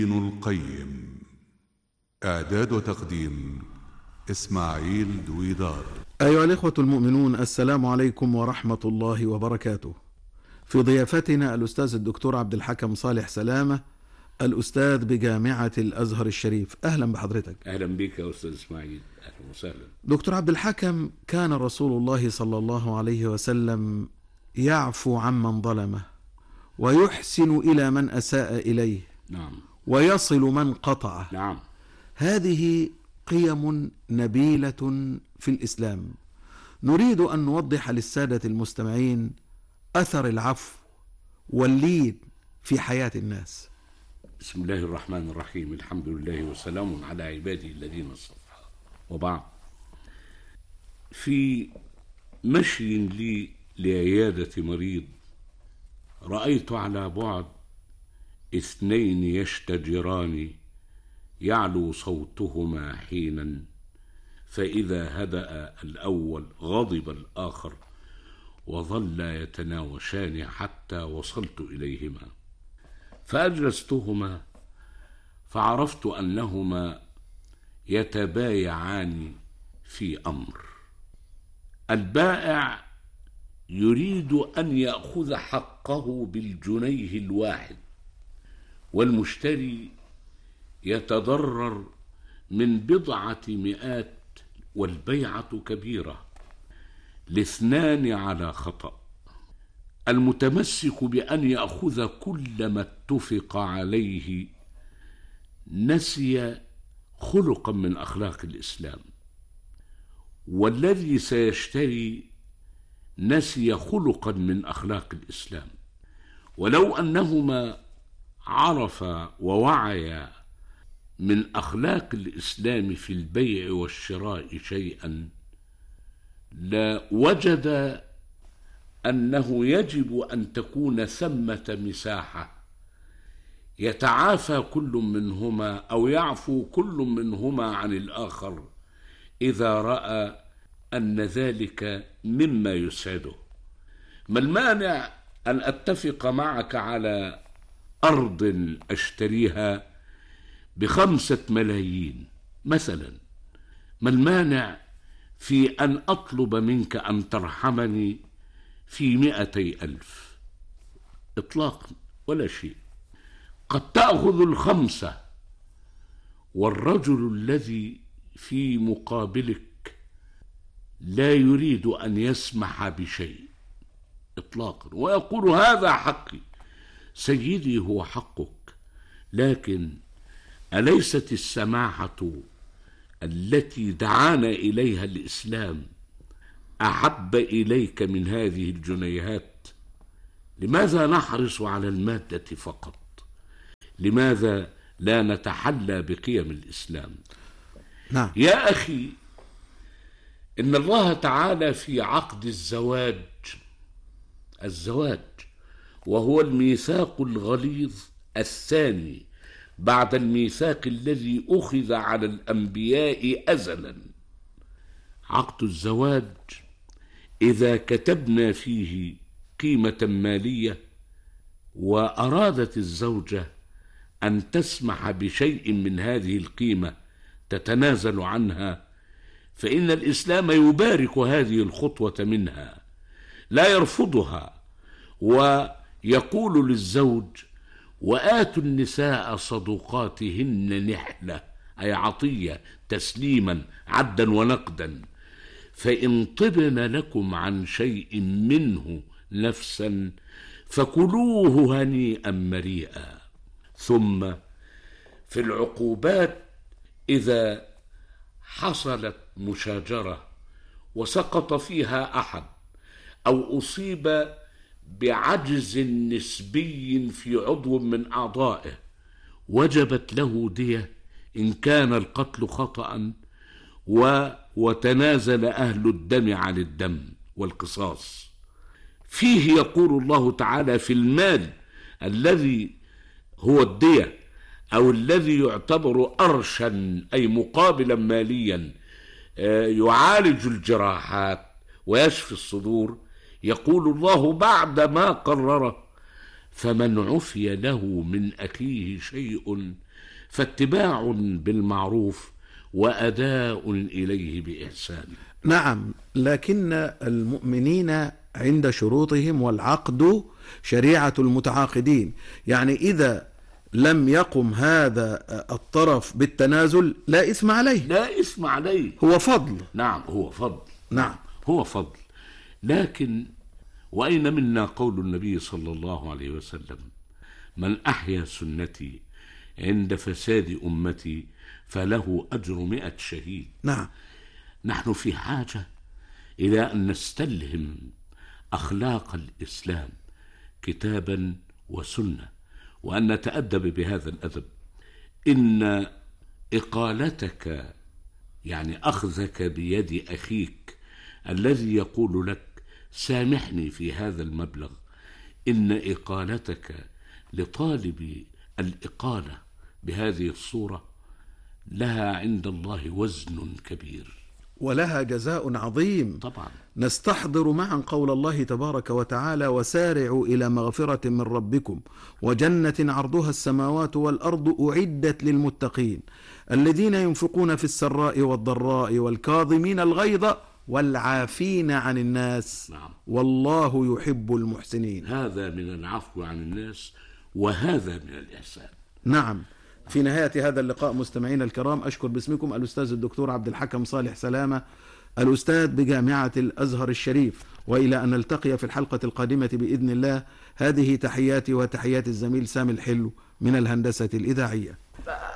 ابن القيم. إعداد وتقديم إسماعيل دويدار. أيها الإخوة المؤمنون، السلام عليكم ورحمة الله وبركاته. في ضيافتنا الأستاذ الدكتور عبد الحكم صالح سلامة، الأستاذ بجامعة الأزهر الشريف. أهلا بحضرتك. أهلا بك يا أستاذ إسماعيل، أهلا وسهلا. دكتور عبد الحكم، كان رسول الله صلى الله عليه وسلم يعفو عمن ظلمه، ويحسن إلى من أساء إليه، نعم، ويصل من قطعه. نعم. هذه قيم نبيلة في الإسلام. نريد أن نوضح للسادة المستمعين أثر العفو واللين في حياة الناس. بسم الله الرحمن الرحيم، الحمد لله وسلام على عباده الذين اصطفى، وبعد. في مشي لي لعيادة مريض رأيت على بعد اثنين يشتجران يعلو صوتهما حينا، فإذا هدأ الأول غضب الآخر، وظل يتناوشان حتى وصلت إليهما، فأجلستهما فعرفت أنهما يتبايعان في أمر. البائع يريد أن يأخذ حقه بالجنيه الواحد، والمشتري يتضرر من بضعة مئات، والبيعة كبيرة، الاثنان على خطأ. المتمسك بأن يأخذ كل ما اتفق عليه نسي خلقا من أخلاق الإسلام، والذي سيشتري نسي خلقا من أخلاق الإسلام. ولو أنهما عرفا ووعيا من أخلاق الإسلام في البيع والشراء شيئا، لوجد أنه يجب أن تكون ثمة مساحة يتعافى كل منهما أو يعفو كل منهما عن الآخر إذا رأى أن ذلك مما يسعده. ما المانع أن أتفق معك على أرض أشتريها ب5 ملايين مثلا؟ ما المانع في أن أطلب منك أن ترحمني في 200,000 إطلاقا؟ ولا شيء. قد تأخذ 5، والرجل الذي في مقابلك لا يريد أن يسمح بشيء إطلاقا، ويقول هذا حقي. سيدي، هو حقك، لكن أليست السماحة التي دعانا إليها الإسلام أحب إليك من هذه الجنيهات؟ لماذا نحرص على المادة فقط؟ لماذا لا نتحلى بقيم الإسلام؟ نعم. يا أخي، إن الله تعالى في عقد الزواج وهو الميثاق الغليظ الثاني بعد الميثاق الذي أخذ على الأنبياء أزلا. عقد الزواج إذا كتبنا فيه قيمة مالية وأرادت الزوجة أن تسمح بشيء من هذه القيمة تتنازل عنها، فإن الإسلام يبارك هذه الخطوة منها، لا يرفضها، ويقول للزوج: وآتوا النساء صدقاتهن نحلة، أي عطية، تسليما عدا ونقدا، فإن طبن لكم عن شيء منه نفسا فكلوه هنيئا مريئا. ثم في العقوبات، إذا حصلت مشاجرة وسقط فيها أحد أو أصيب بعجز نسبي في عضو من أعضائه، وجبت له دية إن كان القتل خطأ، وتنازل أهل الدم عن الدم والقصاص. فيه يقول الله تعالى في المال الذي هو الدية أو الذي يعتبر أرشا، أي مقابلا ماليا يعالج الجراحات ويشفي الصدور، يقول الله بعد ما قرره: فمن عفي له من أخيه شيء فاتباع بالمعروف وأداء إليه بإحسان. نعم، لكن المؤمنين عند شروطهم، والعقد شريعة المتعاقدين. يعني إذا لم يقم هذا الطرف بالتنازل لا إثم عليه، لا إثم عليه، هو فضل. نعم هو فضل، نعم هو فضل. لكن وأين منا قول النبي صلى الله عليه وسلم: من أحيا سنتي عند فساد أمتي فله أجر 100 شهيد. نعم، نحن في حاجة إلى أن نستلهم أخلاق الإسلام كتابا وسنة، وأن نتأدب بهذا الأدب. إن إقالتك، يعني أخذك بيد أخيك الذي يقول لك سامحني في هذا المبلغ، إن إقالتك لطالب الإقالة بهذه الصورة لها عند الله وزن كبير ولها جزاء عظيم. طبعا. نستحضر معا قول الله تبارك وتعالى: وسارعوا إلى مغفرة من ربكم وجنة عرضها السماوات والأرض أعدت للمتقين الذين ينفقون في السراء والضراء والكاظمين الغيظ والعافين عن الناس. نعم. والله يحب المحسنين. هذا من العفو عن الناس، وهذا من الإحسان. نعم. في نهاية هذا اللقاء مستمعينا الكرام، أشكر باسمكم الأستاذ الدكتور عبد الحكم صالح سلامة، الأستاذ بجامعة الأزهر الشريف، وإلى أن نلتقي في الحلقة القادمة بإذن الله. هذه تحياتي وتحيات الزميل سامي الحلو من الهندسة الإذاعية.